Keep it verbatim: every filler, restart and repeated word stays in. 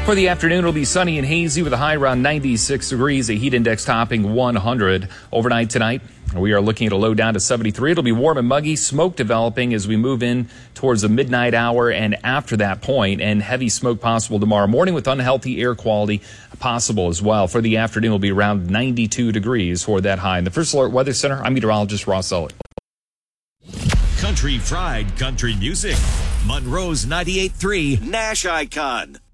For the afternoon, it'll be sunny and hazy with a high around ninety-six degrees, a heat index topping one hundred. Overnight tonight, we are looking at a low down to seventy-three. It'll be warm and muggy, smoke developing as we move in towards the midnight hour and after that point, and heavy smoke possible tomorrow morning with unhealthy air quality possible as well. For the afternoon, it'll be around ninety-two degrees for that high. In the First Alert Weather Center, I'm meteorologist Ross Elliott. Country Fried Country Music. Monroe's ninety-eight point three Nash Icon.